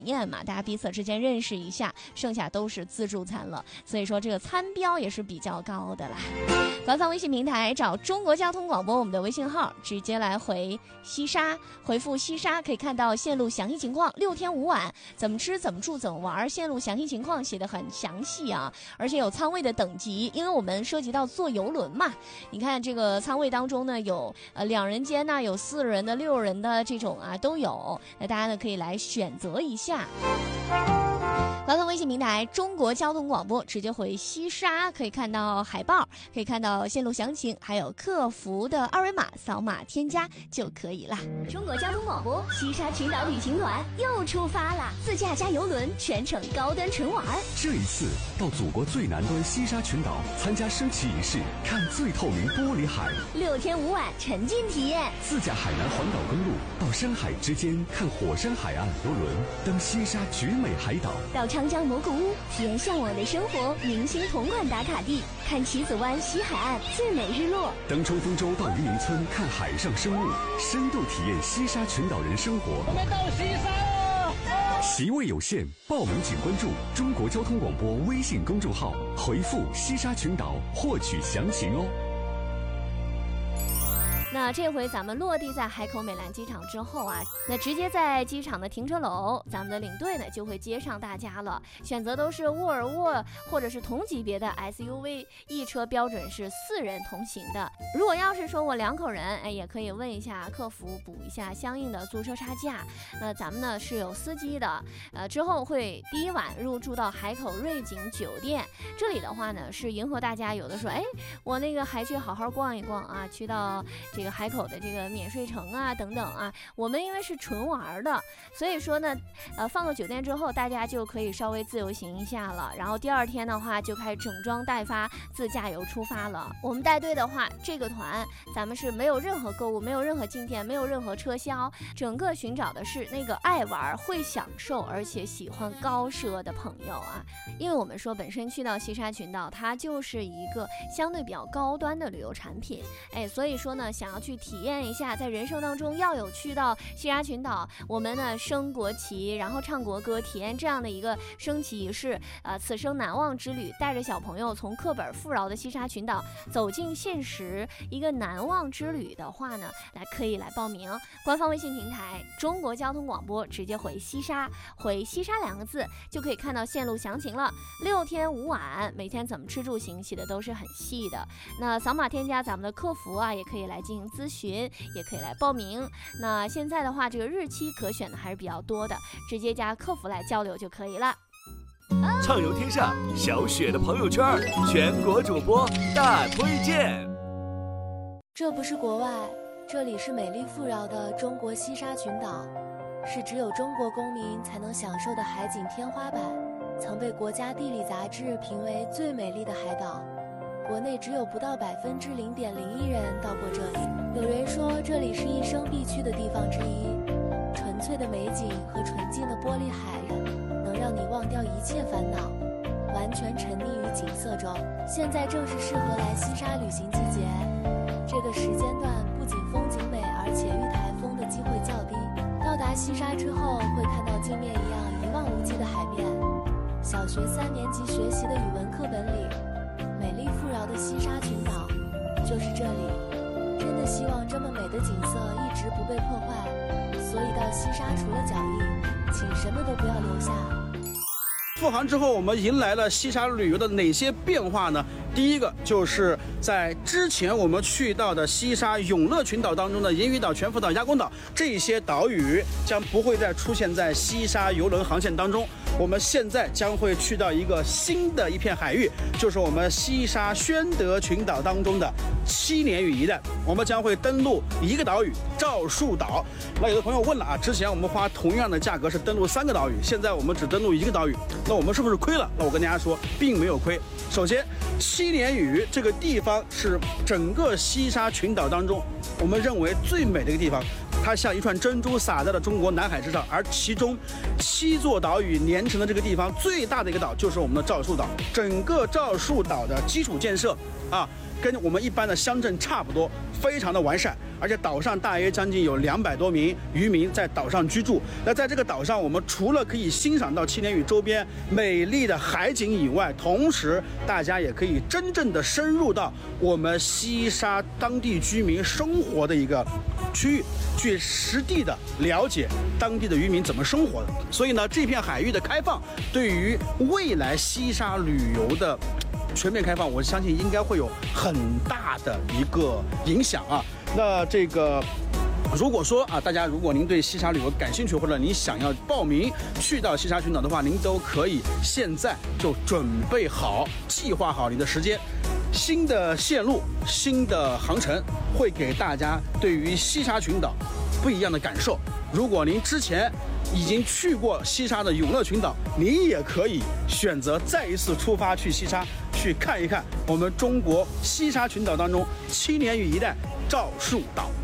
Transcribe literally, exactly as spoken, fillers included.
验嘛，大家彼此之间认识一下，剩下都是自助餐了，所以说这个餐标也是比较高的啦。官方微信平台找中国交通广播我们的微信号，直接来回西沙，回复西沙可以看到线路详细情况，六天五晚怎么吃怎么住怎么玩，线路详细情况写得很详细啊，而且有舱位的等级，因为我们涉及到坐游轮嘛，你看这个舱位当中呢有呃两人间呢，有四人的六人的这种啊都有，那大家呢可以来选择一下。官方微信平台中国交通广播，直接回西沙可以看到海报，可以看到线路详情，还有客服的二维码，扫码添加就可以了。 中国交通广播西沙群岛旅行团又出发了，自驾加游轮，全程高端纯玩。 这一次到祖国最南端西沙群岛参加升旗仪式，看最透明玻璃海， 六天五晚沉浸体验， 自驾海南环岛公路到山海之间看火山海岸游轮，登西沙绝美海岛， 到长江蘑菇屋体验向往的生活，明星同款打卡地看棋子湾西海岸最美日落， 登冲锋舟到渔民村看海上生物，深度体验西沙群岛人生活。 我们到西沙了， 席位有限，报名请关注中国交通广播微信公众号，回复西沙群岛获取详情哦。 那这回咱们落地在海口美兰机场之后啊，那直接在机场的停车楼，咱们的领队呢就会接上大家了。选择都是沃尔沃或者是同级别的 S U V， 一车标准是四人同行的。如果要是说我两口人，哎，也可以问一下客服补一下相应的租车差价。那咱们呢是有司机的，呃，之后会第一晚入住到海口瑞景酒店。这里的话呢是迎合大家，有的说，哎，我那个还去好好逛一逛啊，去到这个海口的这个免税城啊等等啊，我们因为是纯玩的，所以说呢呃放到酒店之后，大家就可以稍微自由行一下了，然后第二天的话就开始整装待发，自驾游出发了。我们带队的话，这个团咱们是没有任何购物，没有任何进店，没有任何车销，整个寻找的是那个爱玩会享受而且喜欢高奢的朋友啊。因为我们说本身去到西沙群岛，它就是一个相对比较高端的旅游产品，哎，所以说呢想要去体验一下，在人生当中要有去到西沙群岛，我们呢升国旗，然后唱国歌，体验这样的一个升旗仪式，呃，此生难忘之旅，带着小朋友从课本富饶的西沙群岛走进现实，一个难忘之旅的话呢，来可以来报名。官方微信平台中国交通广播，直接回西沙，回西沙两个字就可以看到线路详情了。六天五晚，每天怎么吃住行写的都是很细的。那扫码添加咱们的客服啊，也可以来进行咨询，也可以来报名。那现在的话，这个日期可选的还是比较多的，直接加客服来交流就可以了。 畅游天下，小雪的朋友圈，全国主播大推荐。 这不是国外，这里是美丽富饶的中国西沙群岛，是只有中国公民才能享受的海景天花板，曾被国家地理杂志评为最美丽的海岛。国内只有不到百分之零点零一人到过这里。有人说这里是一生必去的地方之一，纯粹的美景和纯净的玻璃海能让你忘掉一切烦恼，完全沉溺于景色中。现在正是适合来西沙旅行季节，这个时间段不仅风景美，而且遇台风的机会较低。到达西沙之后，会看到镜面一样一望无际的海面。小学三年级学习的语文课本里，美丽富饶的西沙群岛就是这里。真的希望这么美的景色一直不被破坏，所以到西沙除了脚印，请什么都不要留下。 复航之后，我们迎来了西沙旅游的哪些变化呢？第一个就是在之前我们去到的西沙永乐群岛当中的银屿岛、全福岛、鸭公岛这些岛屿将不会再出现在西沙邮轮航线当中。我们现在将会去到一个新的一片海域，就是我们西沙宣德群岛当中的七年屿一带。我们将会登陆一个岛屿赵树岛。那有的朋友问了啊，之前我们花同样的价格是登陆三个岛屿，现在我们只登陆一个岛屿，那我们是不是亏了？那我跟大家说，并没有亏。首先，七年屿这个地方是整个西沙群岛当中我们认为最美的一个地方，它像一串珍珠洒在了中国南海之上，而其中七座岛屿连成的这个地方最大的一个岛就是我们的赵树岛。整个赵树岛的基础建设啊， 跟我们一般的乡镇差不多，非常的完善。而且岛上大约将近有两百多名渔民在岛上居住。那在这个岛上，我们除了可以欣赏到七连屿周边美丽的海景以外，同时大家也可以真正的深入到我们西沙当地居民生活的一个区域，去实地的了解当地的渔民怎么生活的。所以呢，这片海域的开放，对于未来西沙旅游的全面开放，我相信应该会有很大的一个影响啊。那这个，如果说啊，大家如果您对西沙旅游感兴趣，或者你想要报名去到西沙群岛的话，您都可以现在就准备好、计划好你的时间。新的线路、新的航程会给大家对于西沙群岛不一样的感受。如果您之前已经去过西沙的永乐群岛，您也可以选择再一次出发去西沙，去看一看我们中国西沙群岛当中七连屿一带赵树岛。